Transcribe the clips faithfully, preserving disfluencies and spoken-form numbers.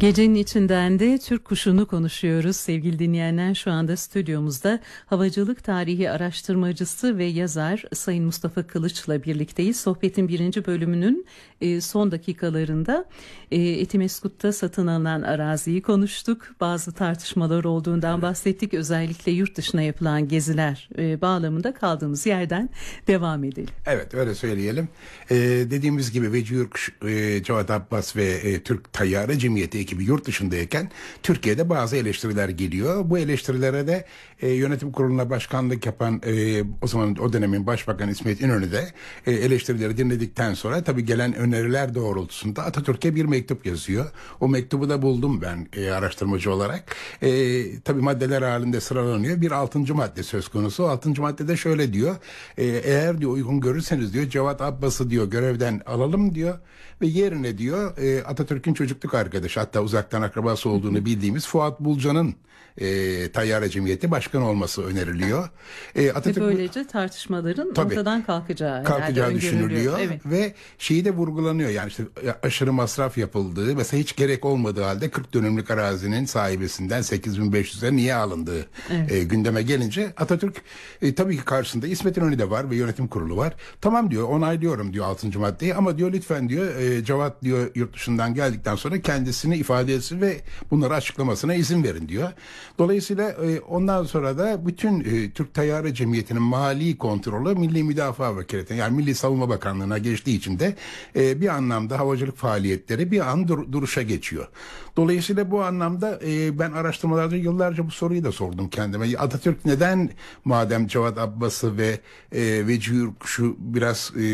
Gecenin içinden de Türk kuşunu konuşuyoruz. Sevgili dinleyenler, şu anda stüdyomuzda havacılık tarihi araştırmacısı ve yazar Sayın Mustafa Kılıç'la birlikteyiz. Sohbetin birinci bölümünün e, son dakikalarında e, Etimeskut'ta satın alınan araziyi konuştuk. Bazı tartışmalar olduğundan bahsettik. Özellikle yurt dışına yapılan geziler e, bağlamında kaldığımız yerden devam edelim. Evet, öyle söyleyelim. Ee, dediğimiz gibi Veci Yurkuş, e, Cevat Abbas ve e, Türk Tayyare Cemiyeti ekibi yurt dışındayken Türkiye'de bazı eleştiriler geliyor. Bu eleştirilere de e, yönetim kuruluna başkanlık yapan e, o zaman o dönemin Başbakan İsmet İnönü de e, eleştirileri dinledikten sonra tabii gelen öneriler doğrultusunda Atatürk'e bir mektup yazıyor. O mektubu da buldum ben e, araştırmacı olarak. E, tabii maddeler halinde sıralanıyor. Bir altıncı madde söz konusu. Altıncı maddede şöyle diyor. E, eğer diyor uygun görürseniz diyor Cevat Abbas'ı diyor görevden alalım diyor ve yerine diyor e, Atatürk'ün çocukluk arkadaşı, hatta uzaktan akrabası olduğunu bildiğimiz Fuat Bulcan'ın e, Tayyare Cemiyeti başkanı olması öneriliyor. E, Atatürk, ve böylece tartışmaların tabii, ortadan kalkacağı, kalkacağı düşünülüyor. Evet. Ve şeyi de vurgulanıyor, yani işte aşırı masraf yapıldığı, mesela hiç gerek olmadığı halde kırk dönümlük arazinin sahibesinden sekiz bin beş yüze niye alındığı evet. e, gündeme gelince Atatürk e, tabii ki karşısında İsmet İnönü de var ve yönetim kurulu var. Tamam diyor, onaylıyorum diyor altıncı maddeyi, ama diyor lütfen diyor e, Cevat diyor yurt dışından geldikten sonra kendisini ifade etsin ve bunları açıklamasına izin verin diyor. Dolayısıyla e, ondan sonra da bütün e, Türk Tayyare Cemiyeti'nin mali kontrolü Milli Müdafaa Vekaleti'ne, yani Milli Savunma Bakanlığı'na geçtiği için de e, bir anlamda havacılık faaliyetleri bir an dur, duruşa geçiyor. Dolayısıyla bu anlamda e, ben araştırmalarda yıllarca bu soruyu da sordum kendime. Atatürk neden, madem Cevat Abbas'ı ve e, Veci Yurkuş'u biraz e,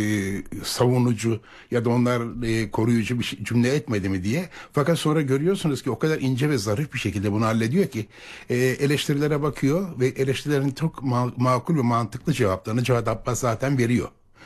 savunucu ya da onlar e, koruyucu bir şey, cümle etmedi mi diye. Fakat sonra görüyorsunuz ki o kadar ince ve zarif bir şekilde bunu hallediyor ki e, eleştirilere bakıyor ve eleştirilerin çok ma- makul ve mantıklı cevaplarını Cevat Abbas zaten veriyor.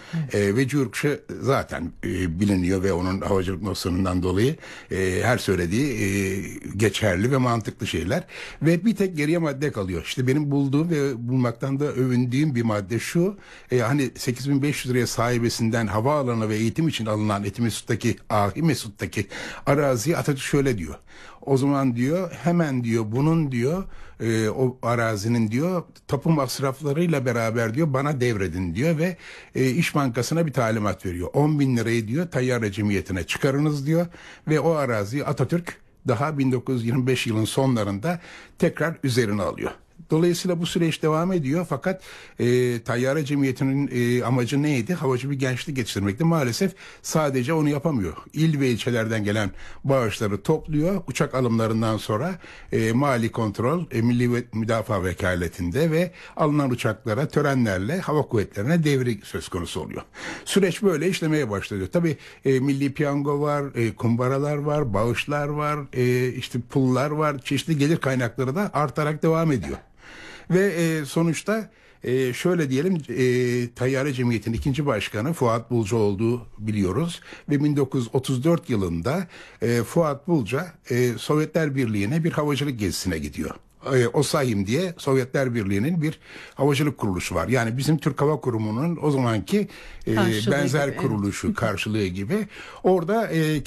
E, Veci Yurkuş'u zaten e, biliniyor ve onun havacılık nosyonundan dolayı e, her söylediği e, geçerli ve mantıklı şeyler. Ve bir tek geriye madde kalıyor. İşte benim bulduğum ve bulmaktan da övündüğüm bir madde şu. E, hani sekiz bin beş yüz liraya sahibesinden havaalanı ve eğitim için alınan Etimesgut'taki, Ahi Mesut'taki araziyi Atatürk şöyle diyor. O zaman diyor hemen diyor bunun diyor e, o arazinin diyor tapu masraflarıyla beraber diyor bana devredin diyor ve e, İş Bankası'na bir talimat veriyor. on bin lirayı diyor Tayyare Cemiyeti'ne çıkarınız diyor ve o araziyi Atatürk daha bin dokuz yüz yirmi beş yılın sonlarında tekrar üzerine alıyor. Dolayısıyla bu süreç devam ediyor, fakat e, Tayyare Cemiyeti'nin e, amacı neydi? Havacı bir gençlik yetiştirmekti. Maalesef sadece onu yapamıyor. İl ve ilçelerden gelen bağışları topluyor. Uçak alımlarından sonra e, mali kontrol e, Milli Müdafaa Vekaleti'nde ve alınan uçaklara törenlerle hava kuvvetlerine devri söz konusu oluyor. Süreç böyle işlemeye başlıyor. Tabii e, milli piyango var, e, kumbaralar var, bağışlar var, e, işte pullar var, çeşitli gelir kaynakları da artarak devam ediyor. Ve e, sonuçta e, şöyle diyelim e, Tayyare Cemiyeti'nin ikinci başkanı Fuat Bulca olduğu biliyoruz. Ve bin dokuz yüz otuz dört yılında e, Fuat Bulca e, Sovyetler Birliği'ne bir havacılık gezisine gidiyor. E, OSAİM diye Sovyetler Birliği'nin bir havacılık kuruluşu var. Yani bizim Türk Hava Kurumu'nun o zamanki e, benzer gibi, kuruluşu, evet. karşılığı gibi. Orada e,